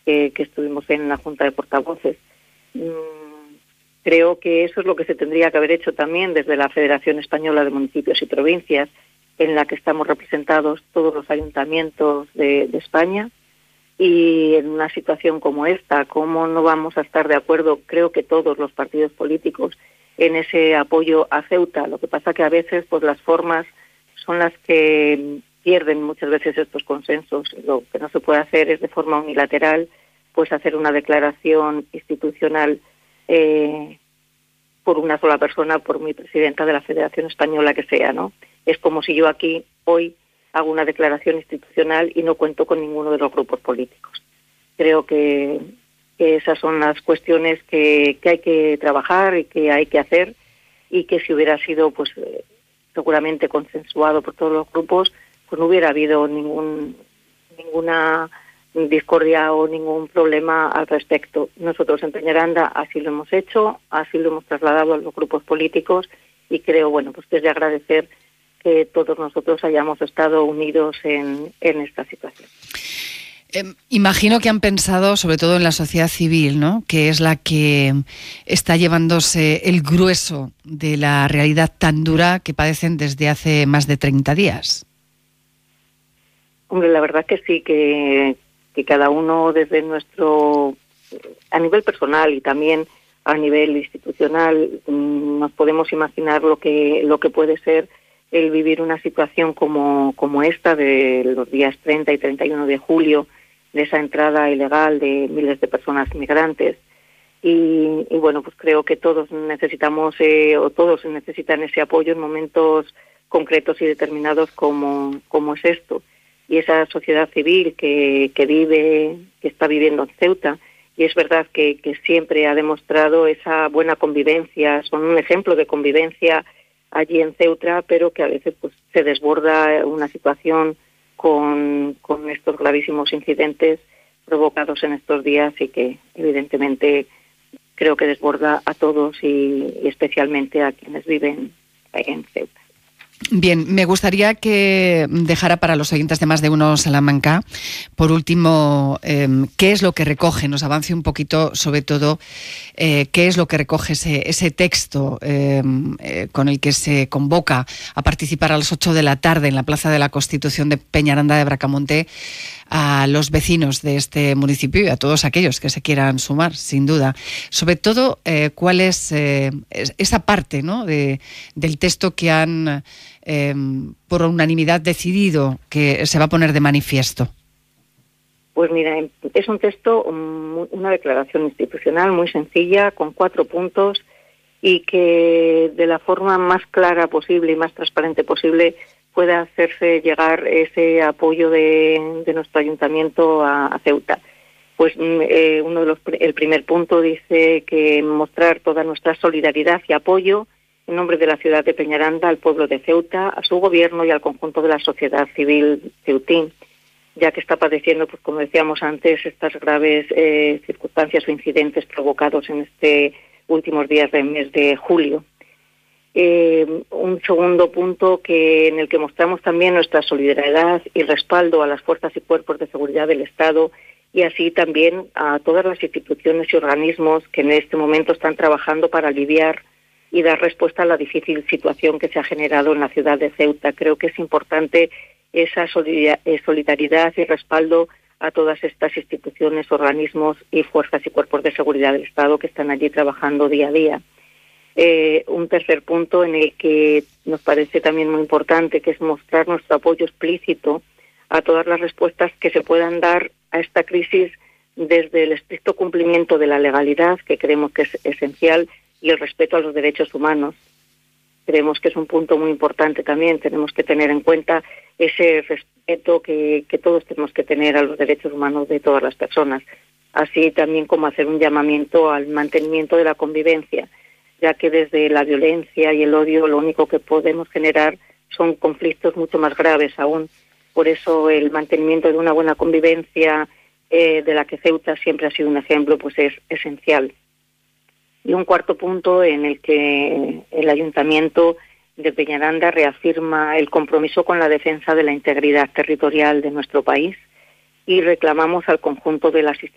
que estuvimos en la Junta de Portavoces. Creo que eso es lo que se tendría que haber hecho también desde la Federación Española de Municipios y Provincias, en la que estamos representados todos los ayuntamientos de España. Y en una situación como esta, ¿cómo no vamos a estar de acuerdo, creo que todos los partidos políticos, en ese apoyo a Ceuta? Lo que pasa que a veces pues las formas son las que pierden muchas veces estos consensos. Lo que no se puede hacer es de forma unilateral pues hacer una declaración institucional por una sola persona, por mi presidenta de la Federación Española que sea, ¿no? Es como si yo aquí hoy hago una declaración institucional y no cuento con ninguno de los grupos políticos. Creo que esas son las cuestiones que hay que trabajar y que hay que hacer, y que si hubiera sido pues seguramente consensuado por todos los grupos, pues no hubiera habido ninguna discordia o ningún problema al respecto. Nosotros en Peñaranda así lo hemos hecho, así lo hemos trasladado a los grupos políticos, y creo, bueno, pues que es de agradecer que todos nosotros hayamos estado unidos en esta situación. Imagino que han pensado sobre todo en la sociedad civil, ¿no?, que es la que está llevándose el grueso de la realidad tan dura que padecen desde hace más de 30 días. Hombre, la verdad que sí, que cada uno desde nuestro, a nivel personal y también a nivel institucional, nos podemos imaginar lo que puede ser el vivir una situación como esta de los días 30 y 31 de julio, de esa entrada ilegal de miles de personas migrantes. Y bueno, pues creo que todos necesitamos o todos necesitan ese apoyo en momentos concretos y determinados como es esto. Y esa sociedad civil que está viviendo en Ceuta, y es verdad que siempre ha demostrado esa buena convivencia, son un ejemplo de convivencia allí en Ceuta, pero que a veces pues se desborda una situación con estos gravísimos incidentes provocados en estos días, y que evidentemente creo que desborda a todos y especialmente a quienes viven en Ceuta. Bien, me gustaría que dejara para los oyentes de Más de Uno Salamanca, por último, qué es lo que recoge, nos avance un poquito sobre todo qué es lo que recoge ese texto con el que se convoca a participar a las 8 de la tarde en la Plaza de la Constitución de Peñaranda de Bracamonte a los vecinos de este municipio y a todos aquellos que se quieran sumar, sin duda. Sobre todo, cuál es esa parte, ¿no?, del texto que han por unanimidad decidido que se va a poner de manifiesto. Pues mira, es un texto, una declaración institucional muy sencilla, con 4 puntos, y que de la forma más clara posible y más transparente posible pueda hacerse llegar ese apoyo de nuestro ayuntamiento a Ceuta. Pues el primer punto dice que mostrar toda nuestra solidaridad y apoyo en nombre de la ciudad de Peñaranda al pueblo de Ceuta, a su gobierno y al conjunto de la sociedad civil ceutín, ya que está padeciendo, pues como decíamos antes, estas graves circunstancias o incidentes provocados en este últimos días del mes de julio. Un segundo punto en el que mostramos también nuestra solidaridad y respaldo a las fuerzas y cuerpos de seguridad del Estado, y así también a todas las instituciones y organismos que en este momento están trabajando para aliviar y dar respuesta a la difícil situación que se ha generado en la ciudad de Ceuta. Creo que es importante esa solidaridad y respaldo a todas estas instituciones, organismos y fuerzas y cuerpos de seguridad del Estado que están allí trabajando día a día. Un tercer punto en el que nos parece también muy importante, que es mostrar nuestro apoyo explícito a todas las respuestas que se puedan dar a esta crisis desde el estricto cumplimiento de la legalidad, que creemos que es esencial, y el respeto a los derechos humanos. Creemos que es un punto muy importante también. Tenemos que tener en cuenta ese respeto que todos tenemos que tener a los derechos humanos de todas las personas, así también como hacer un llamamiento al mantenimiento de la convivencia, ya que desde la violencia y el odio lo único que podemos generar son conflictos mucho más graves aún. Por eso el mantenimiento de una buena convivencia, de la que Ceuta siempre ha sido un ejemplo, pues es esencial. Y un cuarto punto en el que el Ayuntamiento de Peñaranda reafirma el compromiso con la defensa de la integridad territorial de nuestro país, y reclamamos al conjunto de las instituciones